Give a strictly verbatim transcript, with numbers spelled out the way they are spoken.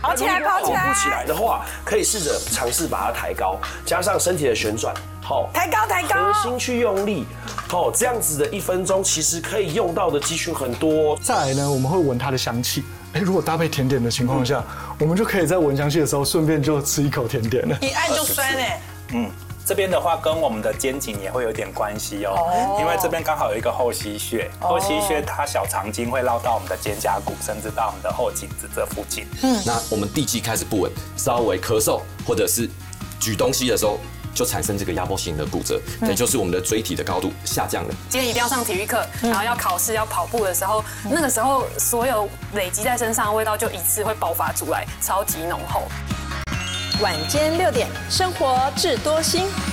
跑起来，跑起来！ 跑不起来的话，可以试着尝试把它抬高，加上身体的旋转，好， 抬高，抬高， 核心去用力，哦，这样子的一分钟，其实可以用到的肌群很多。 再来呢，我们会闻它的香气。哎，如果搭配甜点的情况下，我们就可以在闻香气的时候，顺便就吃一口甜点了。 一按就酸哎。 嗯。这边的话跟我们的肩颈也会有点关系哦，因为这边刚好有一个后溪穴，后溪穴它小肠经会绕到我们的肩胛骨，甚至到我们的后颈子这附近。 嗯，那我们地基开始不稳，稍微咳嗽或者是举东西的时候，就产生这个压迫性的骨折，也就是我们的椎体的高度下降了。 今天一定要上体育课，然后要考试要跑步的时候，那个时候所有累积在身上的味道就一次会爆发出来，超级浓厚。 晚间六点，生活智多星。